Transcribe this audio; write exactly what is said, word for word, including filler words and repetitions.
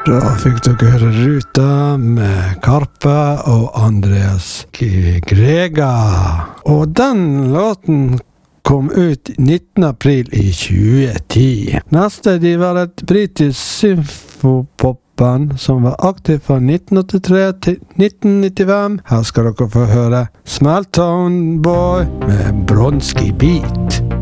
Da fikk dere høre Ruta med Karpe og Andreas Grega. Og den låten kom ut nittende april i tjueti. Neste de var et britisk symfopopband som var aktiv fra nitten åttitre til nitten nittifem. Her skal dere få høre Small Town Boy med Bronski Beat.